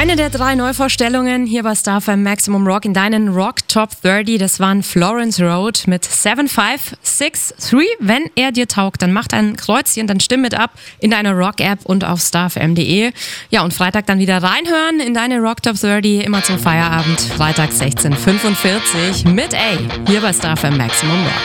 Eine der 3 Neuvorstellungen hier bei Star FM Maximum Rock in deinen Rock Top 30. Das waren Florence Road mit 7563. Wenn er dir taugt, dann mach ein Kreuzchen, dann stimm mit ab in deiner Rock-App und auf starfm.de. Ja, und Freitag dann wieder reinhören in deine Rock Top 30, immer zum Feierabend, Freitag 16:45 mit A, hier bei Star FM Maximum Rock.